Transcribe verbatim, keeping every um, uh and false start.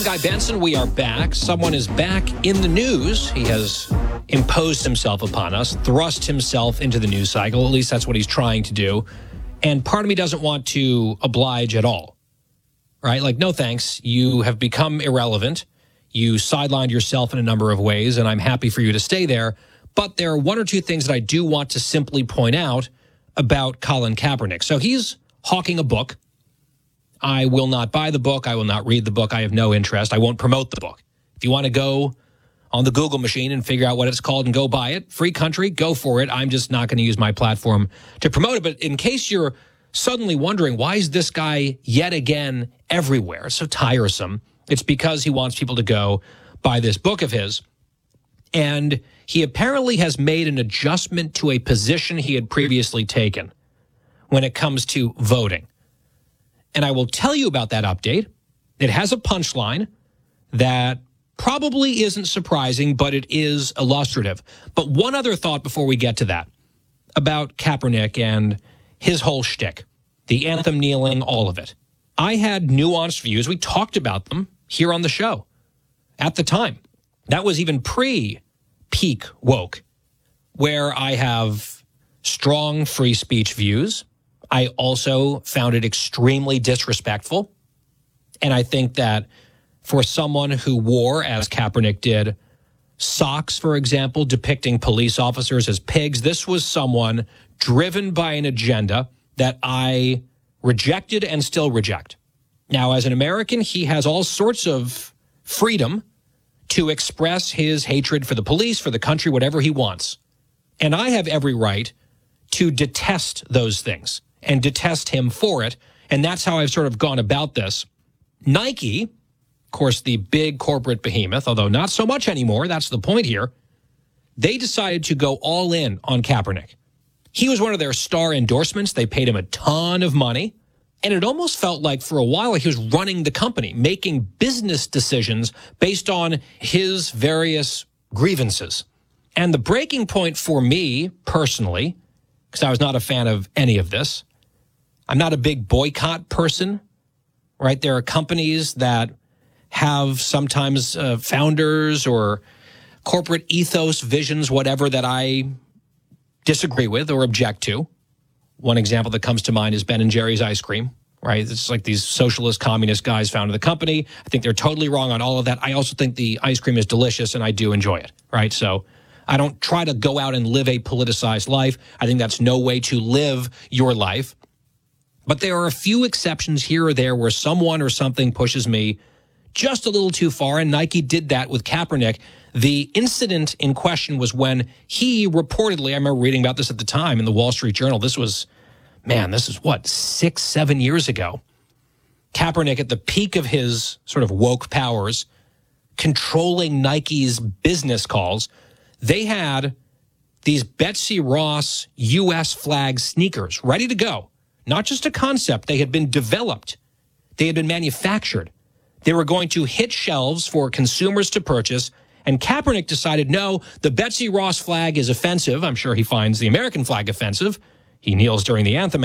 Guy Benson. We are back. Someone is back in the news. He has imposed himself upon us, thrust himself into the news cycle. At least that's what he's trying to do. And part of me doesn't want to oblige at all. Right? Like, no thanks. You have become irrelevant. You sidelined yourself in a number of ways, and I'm happy for you to stay there. But there are one or two things that I do want to simply point out about Colin Kaepernick. So he's hawking a book. I will not buy the book. I will not read the book. I have no interest. I won't promote the book. If you want to go on the Google machine and figure out what it's called and go buy it, free country, go for it. I'm just not going to use my platform to promote it. But in case you're suddenly wondering, why is this guy yet again everywhere? It's so tiresome. It's because he wants people to go buy this book of his. And he apparently has made an adjustment to a position he had previously taken when it comes to voting. And I will tell you about that update. It has a punchline that probably isn't surprising, but it is illustrative. But one other thought before we get to that about Kaepernick and his whole shtick, the anthem kneeling, all of it. I had nuanced views. We talked about them here on the show at the time. That was even pre-peak woke, where I have strong free speech views. I also found it extremely disrespectful. And I think that for someone who wore, as Kaepernick did, socks, for example, depicting police officers as pigs, this was someone driven by an agenda that I rejected and still reject. Now, as an American, he has all sorts of freedom to express his hatred for the police, for the country, whatever he wants. And I have every right to detest those things and detest him for it. And that's how I've sort of gone about this. Nike, of course, the big corporate behemoth, although not so much anymore, that's the point here, they decided to go all in on Kaepernick. He was one of their star endorsements. They paid him a ton of money. And it almost felt like for a while he was running the company, making business decisions based on his various grievances. And the breaking point for me personally, because I was not a fan of any of this, I'm not a big boycott person, right? There are companies that have sometimes uh, founders or corporate ethos, visions, whatever, that I disagree with or object to. One example that comes to mind is Ben and Jerry's ice cream, right? It's like these socialist, communist guys founded the company. I think they're totally wrong on all of that. I also think the ice cream is delicious, and I do enjoy it, right? So I don't try to go out and live a politicized life. I think that's no way to live your life. But there are a few exceptions here or there where someone or something pushes me just a little too far, and Nike did that with Kaepernick. The incident in question was when he reportedly, I remember reading about this at the time in the Wall Street Journal. This was, man, this is what, six, seven years ago. Kaepernick at the peak of his sort of woke powers, controlling Nike's business calls. They had these Betsy Ross U S flag sneakers ready to go. Not just a concept. They had been developed. They had been manufactured. They were going to hit shelves for consumers to purchase. And Kaepernick decided, no, the Betsy Ross flag is offensive. I'm sure he finds the American flag offensive. He kneels during the anthem.